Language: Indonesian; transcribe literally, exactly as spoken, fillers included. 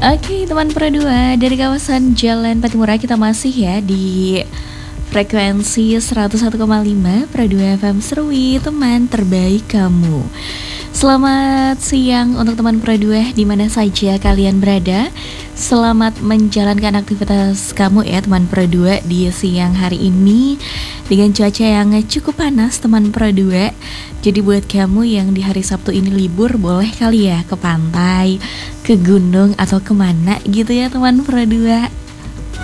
Oke teman Pro dua, dari kawasan Jalan Patimura kita masih ya di frekuensi seratus satu koma lima Pro dua F M Serui, teman terbaik kamu. Selamat siang untuk teman Pro dua di mana saja kalian berada. Selamat menjalankan aktivitas kamu ya teman Pro dua di siang hari ini dengan cuaca yang cukup panas teman Pro dua. Jadi buat kamu yang di hari Sabtu ini libur, boleh kali ya ke pantai, ke gunung atau kemana gitu ya teman Pro dua.